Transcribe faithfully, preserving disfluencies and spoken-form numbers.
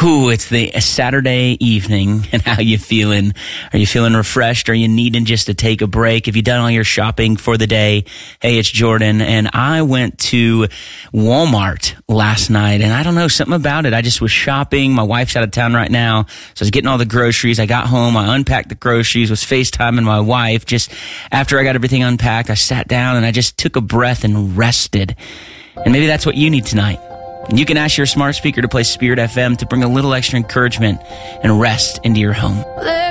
Ooh, it's the Saturday evening, and how you feeling? Are you feeling refreshed? Are you needing just to take a break? Have you done all your shopping for the day? Hey, it's Jordan, and I went to Walmart last night, and I don't know, something about it. I just was shopping. My wife's out of town right now, so I was getting all the groceries. I got home, I unpacked the groceries, was FaceTiming my wife. Just after I got everything unpacked, I sat down, and I just took a breath and rested. And maybe that's what you need tonight. You can ask your smart speaker to play Spirit F M to bring a little extra encouragement and rest into your home.